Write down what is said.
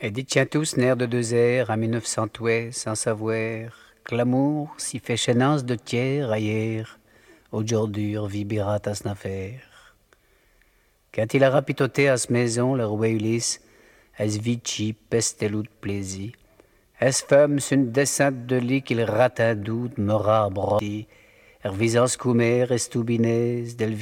Et dit tiens tous nerfs de deux airs à 1900 sans savoir que l'amour si fait chénance de tiers ailleurs, aujourd'hui vibira à son affaire. Quand il a rapitoté à sa maison, le roi Ulysse, es vici pestelou de plaisir, es femme une descente de lit qu'il rata doute, mora brodi, ervisans coumer, estoubinez, del